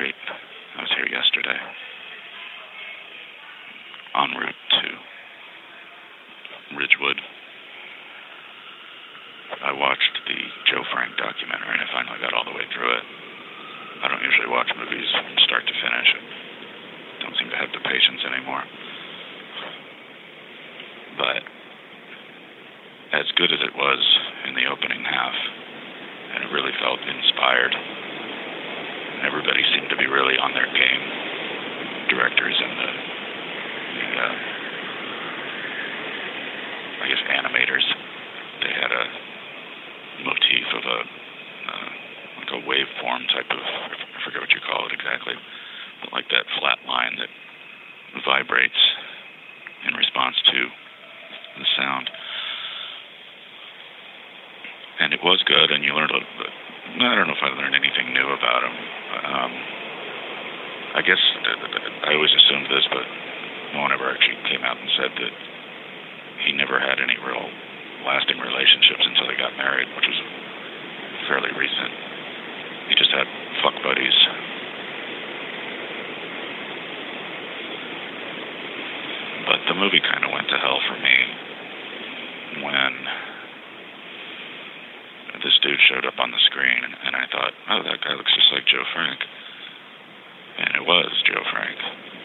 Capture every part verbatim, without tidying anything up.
Street. I was here yesterday. En route to Ridgewood. I watched the Joe Frank documentary, and I finally got all the way through it. I don't usually watch movies from start to finish. I don't seem to have the patience anymore. But as good as it was in the opening half, and it really felt inspired, and everybody seemed to be really on their game, directors and the, the uh, I guess animators. They had a motif of a uh, like a waveform type of, I forget what you call it exactly, but like that flat line that vibrates in response to the sound. And it was good, and you learned a little bit. I don't know if I learned anything new about him. Um, I guess I always assumed this, but no one ever actually came out and said that he never had any real lasting relationships until they got married, which was fairly recent. He just had fuck buddies. But the movie kind of went to hell for me when this dude showed up on the screen, and, and I thought, oh, that guy looks just like Joe Frank. And it was Joe Frank.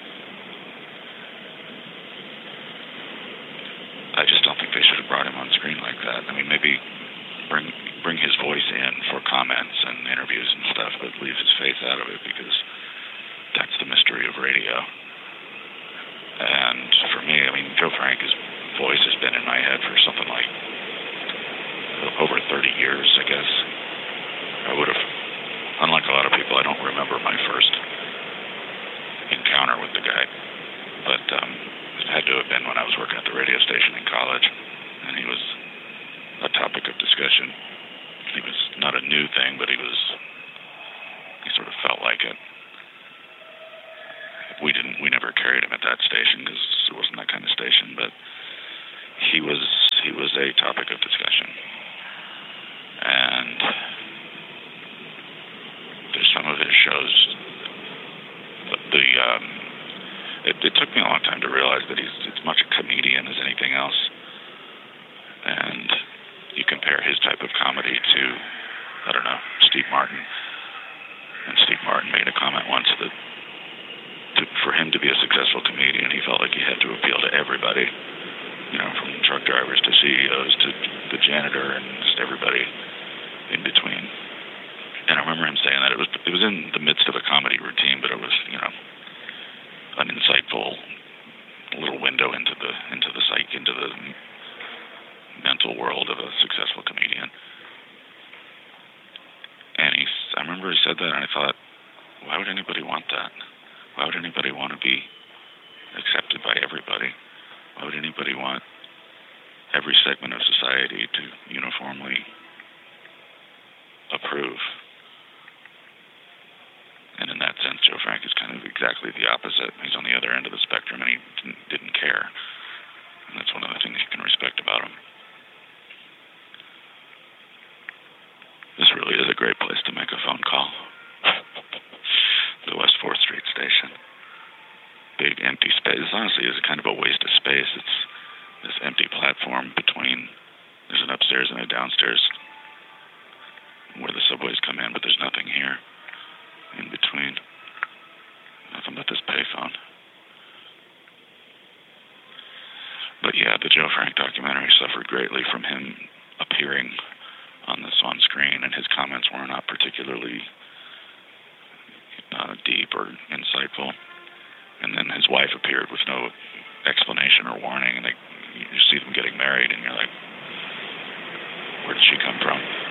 I just don't think they should have brought him on screen like that. I mean, maybe bring bring his voice in for comments and interviews and stuff, but leave his face out of it, because that's the mystery of radio. And for me, I mean, Joe Frank's voice has been in my head for something like over thirty years, I guess. I would have, unlike a lot of people, I don't remember my first encounter with the guy, but um, it had to have been when I was working at the radio station in college, and he was a topic of discussion. He was not a new thing, but he was, he sort of felt like it. We didn't, we never carried him at that station because it wasn't that kind of station, but he was, he was a topic of discussion. And there's some of his shows, the, the um, it, it took me a long time to realize that he's as much a comedian as anything else. And you compare his type of comedy to, I don't know, Steve Martin. And Steve Martin made a comment once that to, for him to be a successful comedian, he felt like he had to appeal to everybody, you know, from truck drivers to C E Os to the janitor and just everybody in between. And I remember him saying that it was it was in the midst of a comedy routine, but it was, you know, an insightful little window into the into the psyche, into the mental world of a successful comedian. And he, I remember he said that, and I thought, why would anybody want that? Why would anybody want to be accepted by everybody? Why would anybody want every segment of society to uniformly approve? And in that sense, Joe Frank is kind of exactly the opposite. He's on the other end of the spectrum, and he didn't, didn't care. And that's one of the things you can respect about him. This really is a great place to make a phone call. The West fourth Street station. Big empty space. This honestly is kind of a waste of space. It's this empty platform between, there's an upstairs and a downstairs where the subways come in, but there's nothing here in between. Nothing but this payphone. But yeah, the Joe Frank documentary suffered greatly from him appearing on this on screen, and his comments were not particularly uh, deep or insightful. And then his wife appeared with no explanation or warning, and they, you see them getting married, and you're like, where did she come from?